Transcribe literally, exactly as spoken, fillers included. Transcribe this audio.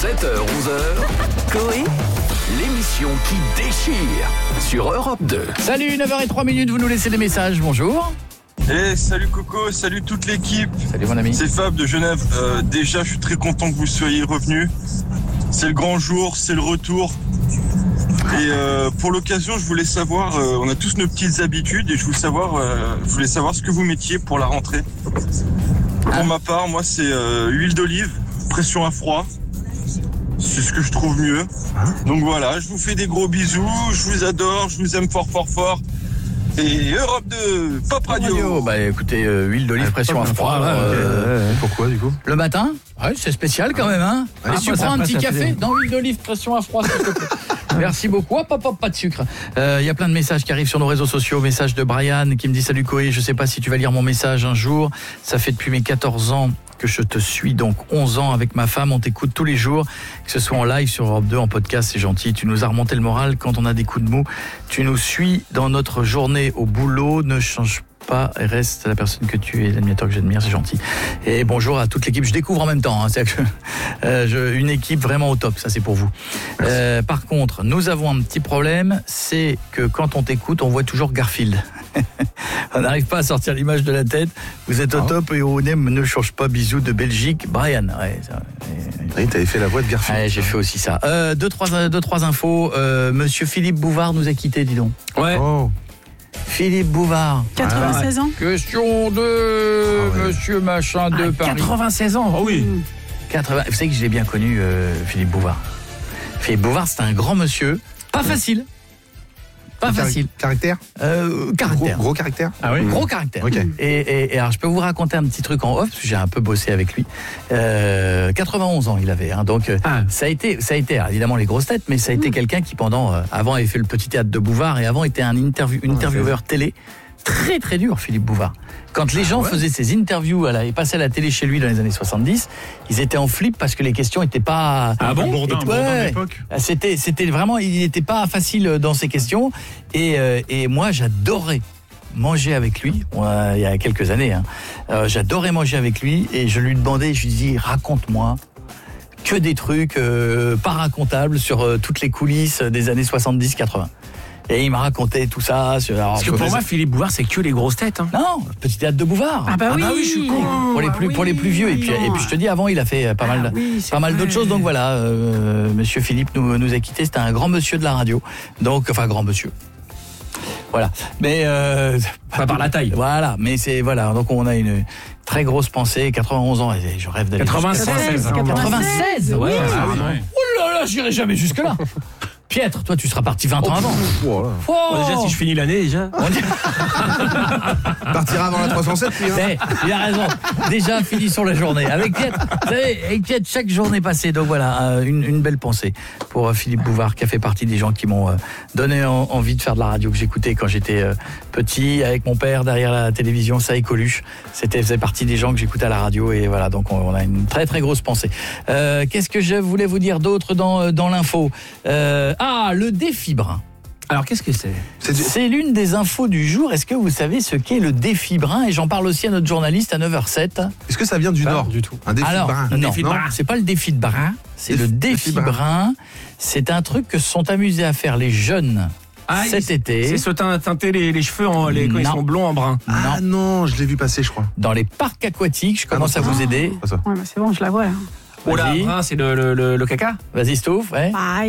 sept heures onze heures, Coé, l'émission qui déchire sur Europe deux. Salut, neuf heures zéro trois minutes, vous nous laissez des messages, bonjour. Hey, salut Coco, salut toute l'équipe. Salut mon ami. C'est Fab de Genève. Euh, déjà, je suis très content que vous soyez revenus. C'est le grand jour, c'est le retour. Et euh, pour l'occasion, je voulais savoir, euh, on a tous nos petites habitudes et je voulais savoir, euh, je voulais savoir ce que vous mettiez pour la rentrée. Pour ma part, moi, c'est euh, huile d'olive, pression à froid. C'est ce que je trouve mieux. Donc voilà, je vous fais des gros bisous, je vous adore, je vous aime fort, fort, fort. Et Europe deux, Pop Radio. Radio. Bah écoutez, euh, huile d'olive, Ouais, pression à froid. ouais, euh, ouais. Pourquoi du coup? Le matin, ouais, c'est spécial quand même, hein. Ah, Et si tu après, prends un après, petit ça café fait- dans l'huile d'olive, pression à froid, s'il te plaît. Merci beaucoup. Hop, hop, hop, pas de sucre. Il euh, y a plein de messages qui arrivent sur nos réseaux sociaux. Message de Brian qui me dit: salut Coé, je sais pas si tu vas lire mon message un jour. Ça fait depuis mes quatorze ans que je te suis, donc onze ans avec ma femme. On t'écoute tous les jours, que ce soit en live sur Europe deux, en podcast, c'est gentil. Tu nous as remonté le moral quand on a des coups de mou. Tu nous suis dans notre journée au boulot. Ne change pas et reste la personne que tu es, l'animateur que j'admire, c'est gentil. Et bonjour à toute l'équipe. Je découvre en même temps, hein, c'est-à-dire que euh, je, une équipe vraiment au top, ça c'est pour vous. Euh, par contre, nous avons un petit problème, c'est que quand on t'écoute, on voit toujours Garfield. On n'arrive pas à sortir l'image de la tête. Vous êtes au top et on aime, ne change pas. Bisous de Belgique, Brian. Ouais, ça, Oui, t'avais fait la voix de Garfield. ouais, j'ai fait aussi ça. Euh, deux, trois, deux, trois infos. Euh, Monsieur Philippe Bouvard nous a quittés, dis donc. Ouais. Oh. Philippe Bouvard. quatre-vingt-seize ans. Question de Ah ouais. Monsieur Machin de Paris. quatre-vingt-seize ans. Oh oui. quatre-vingts. Vous savez que je l'ai bien connu, euh, Philippe Bouvard. Philippe Bouvard, c'est un grand monsieur. Pas facile. Pas Car- facile. Caractère. Euh, Gros, caractère. gros caractère. Ah oui. Gros caractère. Ok. Et, et, et alors, je peux vous raconter un petit truc en off, parce que j'ai un peu bossé avec lui. Euh, quatre-vingt-onze ans, il avait. Hein, donc, euh, Ah. ça a été, ça a été alors, évidemment les grosses têtes, mais ça a été quelqu'un qui, pendant, euh, avant, avait fait le petit théâtre de Bouvard et avant était un interview, une intervieweur télé. Très, très dur, Philippe Bouvard. Quand les gens ouais faisaient ses interviews à la, et passaient à la télé chez lui dans les années soixante-dix, ils étaient en flip parce que les questions n'étaient pas. Ah bon? Et- Bourdin, ouais, Bourdin ouais. d'époque. C'était, c'était vraiment, il n'était pas facile dans ses questions. Et, euh, et moi, j'adorais manger avec lui, ouais, il y a quelques années. Hein. Euh, j'adorais manger avec lui et je lui demandais, je lui dis, raconte-moi que des trucs euh, pas racontables sur euh, toutes les coulisses des années soixante-dix quatre-vingts. Et il m'a raconté tout ça. Sur, alors, Parce que je- pour moi, Philippe Bouvard, c'est que les grosses têtes. Hein. non, petit théâtre de Bouvard. Ah bah oui, oui, je suis con. Pour les plus, Ah pour les oui, plus vieux. Et puis, non. et puis je te dis, avant, il a fait pas mal, Ah oui, c'est pas mal vrai. d'autres choses. Donc voilà, euh, Monsieur Philippe nous, nous a quittés. C'était un grand monsieur de la radio. Donc, enfin, grand monsieur. Voilà. Mais euh, Pas par la taille. Voilà. Mais c'est voilà. Donc on a une très grosse pensée. quatre-vingt-onze ans. Et je rêve d'aller. quatre-vingt-seize. jusqu'à- quatre-vingt-seize. Ouais, Ah, oui. ouais. Oh là là, j'irai jamais jusque là. Pietre, toi, tu seras parti vingt ans avant. Voilà. Oh. Bon, déjà, si je finis l'année, déjà. On dit- Partira avant la trois cent sept, lui. Hein. Mais, il a raison. Déjà, finissons la journée. Avec Pietre, vous savez, avec Pietre, chaque journée passée. Donc voilà, euh, une, une belle pensée pour euh, Philippe Bouvard, qui a fait partie des gens qui m'ont euh, donné en- envie de faire de la radio, que j'écoutais quand j'étais euh, petit, avec mon père derrière la télévision, ça et Coluche. C'était, faisait partie des gens que j'écoutais à la radio. Et voilà, donc on, on a une très très grosse pensée. Euh, qu'est-ce que je voulais vous dire d'autre dans, dans l'info euh, Ah, le défi brun. Alors, qu'est-ce que c'est? C'est du- C'est l'une des infos du jour. Est-ce que vous savez ce qu'est le défi brun? Et j'en parle aussi à notre journaliste à neuf heures zéro sept. Est-ce que ça vient du Pas Nord? du tout. Un défi Alors, brun. non, défi de non, brun. c'est pas le défi de brun, c'est Défi- le défi défi brun. brun. C'est un truc que se sont amusés à faire les jeunes Ah, cet il- été C'est se teint- teinter les, les cheveux en, les, quand ils Non. sont blonds en brun. Ah non, je l'ai vu passer, je crois. dans les parcs aquatiques. Je commence à non, vous aider. Pas ça. Ouais, bah c'est bon, je la vois là. Oh là, Vas-y. brun, c'est le, le, le, le caca. Vas-y, Stouff. Ouais. Ah,